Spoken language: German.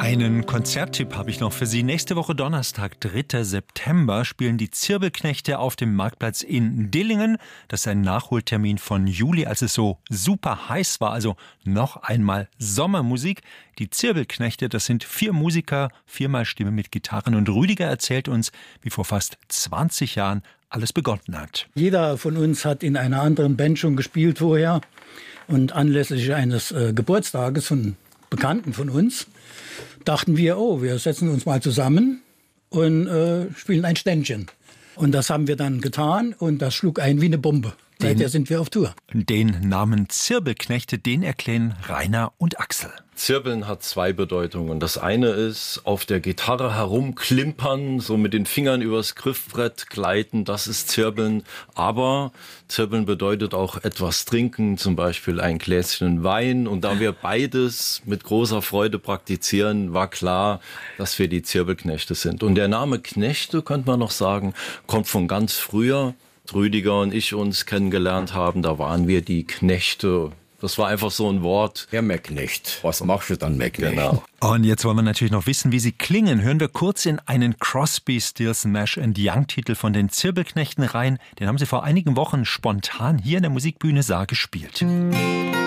Einen Konzerttipp habe ich noch für Sie. Nächste Woche Donnerstag, 3. September, spielen die Zirbelknechte auf dem Marktplatz in Dillingen. Das ist ein Nachholtermin von Juli, als es so super heiß war. Also noch einmal Sommermusik. Die Zirbelknechte, das sind 4 Musiker, 4-mal Stimme mit Gitarren. Und Rüdiger erzählt uns, wie vor fast 20 Jahren alles begonnen hat. Jeder von uns hat in einer anderen Band schon gespielt vorher. Und anlässlich eines Geburtstages von Bekannten von uns dachten wir, wir setzen uns mal zusammen und spielen ein Ständchen. Und das haben wir dann getan und das schlug ein wie eine Bombe. Seither sind wir auf Tour. Den Namen Zirbelknechte, den erklären Rainer und Axel. Zirbeln hat 2 Bedeutungen. Das eine ist auf der Gitarre herumklimpern, so mit den Fingern übers Griffbrett gleiten, das ist Zirbeln. Aber Zirbeln bedeutet auch etwas trinken, zum Beispiel ein Gläschen Wein. Und da wir beides mit großer Freude praktizieren, war klar, dass wir die Zirbelknechte sind. Und der Name Knechte, könnte man noch sagen, kommt von ganz früher. Rüdiger und ich uns kennengelernt haben, da waren wir die Knechte. Das war einfach so ein Wort. Ja, Mäcknecht. Was machst du dann, Mäcknecht? Genau. Und jetzt wollen wir natürlich noch wissen, wie sie klingen. Hören wir kurz in einen Crosby, Stills, Nash & Young-Titel von den Zirbelknechten rein. Den haben sie vor einigen Wochen spontan hier in der Musikbühne Saar gespielt.